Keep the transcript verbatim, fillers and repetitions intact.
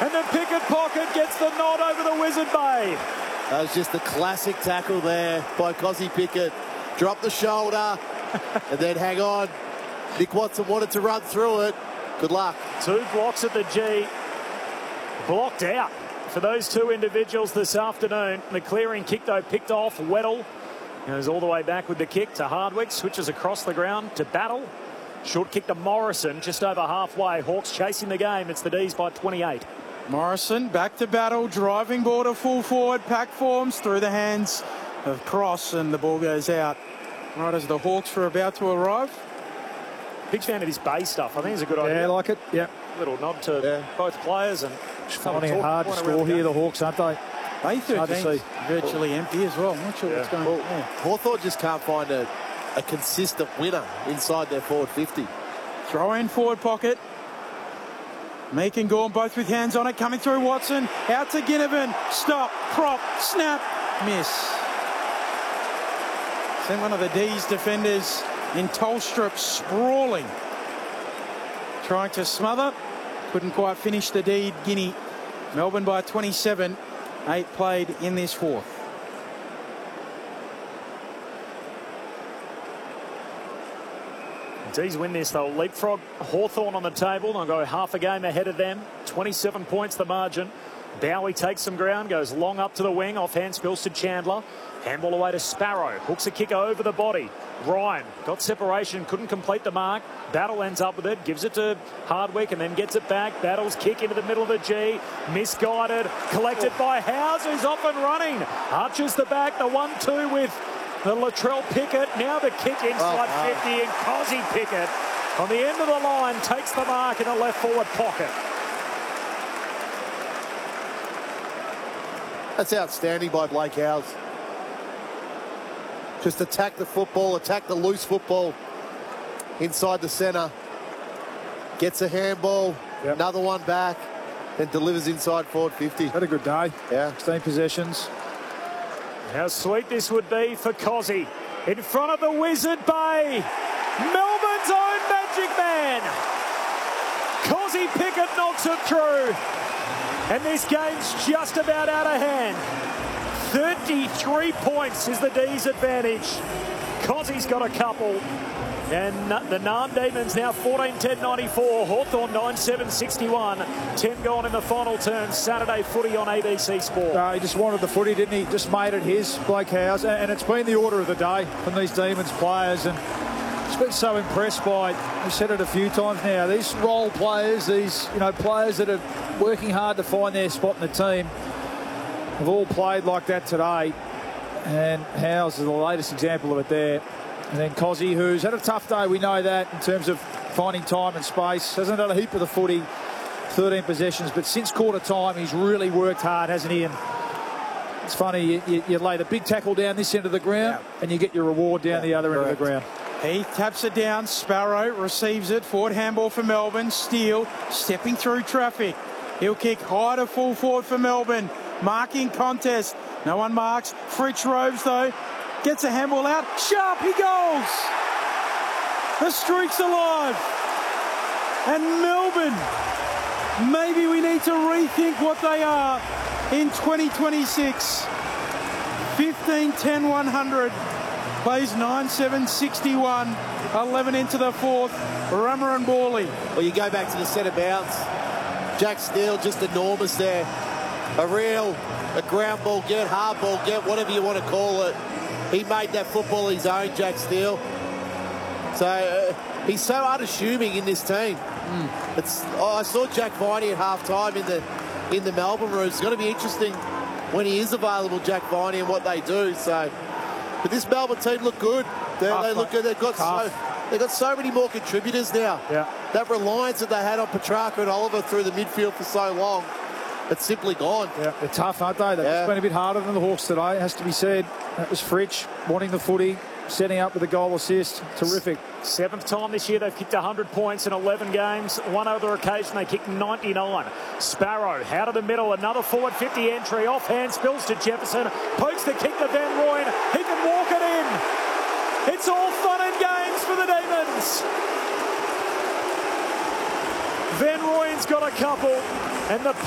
And the Pickett pocket gets the nod over the Wizard Bay. That was just a classic tackle there by Kozzy Pickett. Drop the shoulder and then hang on. Nick Watson wanted to run through it. Good luck. Two blocks at the G. Blocked out for those two individuals this afternoon. The clearing kick, though, picked off. Weddle goes all the way back with the kick to Hardwick. Switches across the ground to Battle. Short kick to Morrison, just over halfway. Hawks chasing the game. It's the D's by twenty-eight. Morrison back to Battle. Driving ball to full forward. Pack forms through the hands of Cross, and the ball goes out right as the Hawks were about to arrive. Big fan of this Bay stuff. I think it's a good idea. Yeah, I like it. Yeah. Little nod to yeah. both players. And finding it hard to score here, the Hawks, aren't they? Bay thirteen virtually empty as well. I'm not sure yeah. what's going well, on there. Hawthorn just can't find a, a consistent winner inside their forward fifty. Throw in forward pocket. Meek and Gorn both with hands on it. Coming through Watson. Out to Ginnivan. Stop. Prop. Snap. Miss. Sent one of the D's defenders in Tolstrup sprawling. Trying to smother. Couldn't quite finish the deed. Guinea. Melbourne by twenty-seven. Eight played in this fourth. D's win this. They'll leapfrog Hawthorn on the table. They'll go half a game ahead of them. twenty-seven points the margin. Bowie takes some ground, goes long up to the wing. Offhand spills to Chandler. Handball away to Sparrow. Hooks a kick over the body. Ryan got separation, couldn't complete the mark. Battle ends up with it, gives it to Hardwick and then gets it back. Battle's kick into the middle of the G. Misguided, collected by Howes, who's off and running. Arches the back, the one two with the Latrell Pickett. Now the kick inside oh, fifty, and Kozzy Pickett on the end of the line takes the mark in the left forward pocket. That's outstanding by Blake Howes. Just attack the football, attack the loose football inside the centre. Gets a handball, yep. Another one back, then delivers inside forward fifty. Had a good day. Yeah. sixteen possessions. How sweet this would be for Kozzy. In front of the Wizard Bay. Melbourne's own Magic Man. Kozzy Pickett knocks it through. And this game's just about out of hand. thirty-three points is the D's advantage. Kozzy's got a couple. And the Narm Demons now fourteen ten ninety-four. Hawthorn nine seven sixty-one. ten gone in the final turn. Saturday footy on A B C Sport. Uh, he just wanted the footy, didn't he? Just made it his, Blake Howes. And it's been the order of the day from these Demons players. And just been so impressed by, we've said it a few times now, these role players, these you know players that are working hard to find their spot in the team, have all played like that today. And Howes is the latest example of it there. And then Kozzy, who's had a tough day, we know that, in terms of finding time and space. Hasn't done a heap of the footy, thirteen possessions, but since quarter time, he's really worked hard, hasn't he? And it's funny, you, you, you lay the big tackle down this end of the ground, yeah. and you get your reward down yeah, the other correct. end of the ground. He taps it down. Sparrow receives it. Forward handball for Melbourne. Steele stepping through traffic. He'll kick high to full forward for Melbourne. Marking contest. No one marks. Fritsch roves though. Gets a handball out. Sharp, he goes. The streak's alive. And Melbourne, maybe we need to rethink what they are in twenty twenty-six. fifteen ten one hundred. Plays nine seven sixty-one. eleven into the fourth. Rummer and Borley. Well, you go back to the centre bounce. Jack Steele just enormous there. A real, a ground ball get, hard ball get, whatever you want to call it. He made that football his own, Jack Steele. So uh, he's so unassuming in this team. Mm. It's. Oh, I saw Jack Viney at half time in the in the Melbourne room. It's going to be interesting when he is available, Jack Viney, and what they do. So, but this Melbourne team look good. They, they look good. They've got so they've got so many more contributors now. Yeah. That reliance that they had on Petrarca and Oliver through the midfield for so long, it's simply gone. Yeah, they're tough, aren't they? They've yeah. been a bit harder than the Hawks today, it has to be said. That was Fritsch wanting the footy, setting up with a goal assist. Terrific. Seventh time this year they've kicked one hundred points in eleven games. One other occasion they kicked ninety-nine. Sparrow out of the middle, another forward fifty entry. Offhand spills to Jefferson. Pokes the kick to Van Rooyen. He can walk it in. It's all fun and games for the Demons. Van Rooyen's got a couple. And the